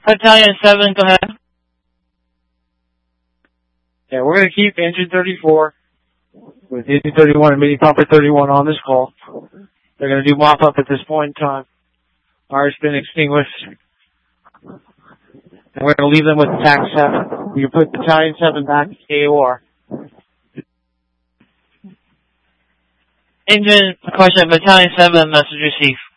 Battalion 7, go ahead. Yeah, we're going to keep engine 34 with engine 31 and mini pumper 31 on this call. They're going to do mop up at this point in time. Fire's been extinguished. And we're going to leave them with TAC 7. You put Battalion 7 back to AOR. Engine question, Battalion 7, message received.